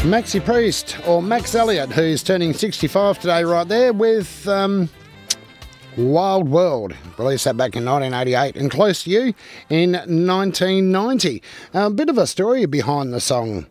Maxi Priest, or Max Elliott, who's turning 65 today right there, with Wild World. Released that back in 1988, and Close to You in 1990. A bit of a story behind the song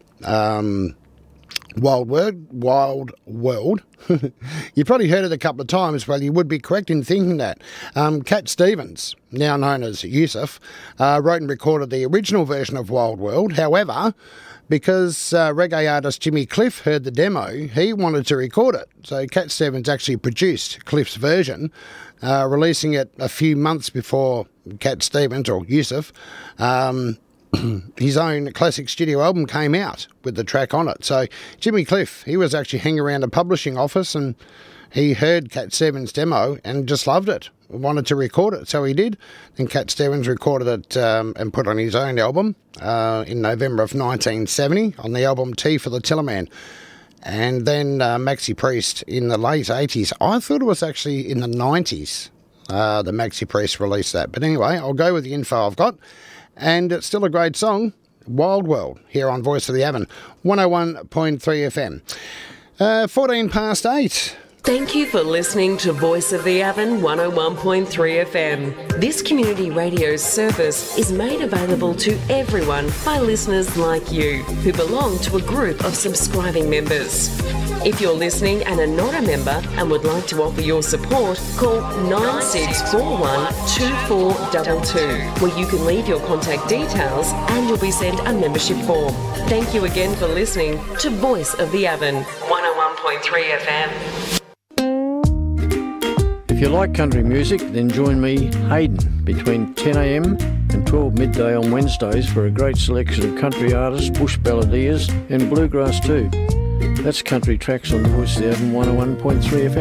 Wild World. You've probably heard it a couple of times, but you would be correct in thinking that. Cat Stevens, now known as Yusuf, wrote and recorded the original version of Wild World. However, because reggae artist Jimmy Cliff heard the demo, he wanted to record it. So Cat Stevens actually produced Cliff's version, releasing it a few months before Cat Stevens, or Yusuf, his own classic studio album came out with the track on it. So Jimmy Cliff, he was actually hanging around a publishing office and he heard Cat Stevens' demo and just loved it, wanted to record it, so he did. Then Cat Stevens recorded it and put on his own album in November of 1970 on the album Tea for the Tillerman. And then Maxi Priest in the late 80s. I thought it was actually in the 90s that Maxi Priest released that. But anyway, I'll go with the info I've got. And it's still a great song, Wild World, here on Voice of the Avon, 101.3 FM. 14 past 8. Thank you for listening to Voice of the Avon 101.3 FM. This community radio service is made available to everyone by listeners like you who belong to a group of subscribing members. If you're listening and are not a member and would like to offer your support, call 9641 2422, where you can leave your contact details and you'll be sent a membership form. Thank you again for listening to Voice of the Avon 101.3 FM. If you like country music, then join me, Hayden, between 10am and 12 midday on Wednesdays for a great selection of country artists, bush balladeers and bluegrass too. That's Country Tracks on the Voice of the Avon 101.3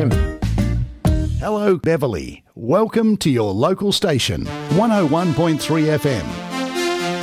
FM. Hello, Beverly. Welcome to your local station, 101.3 FM.